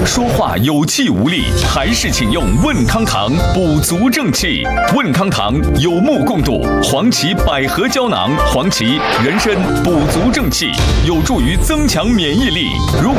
说话有气无力，还是请用问康堂补足正气。问康堂有目共睹，黄芪百合胶囊，黄芪人参补足正气，有助于增强免疫力。如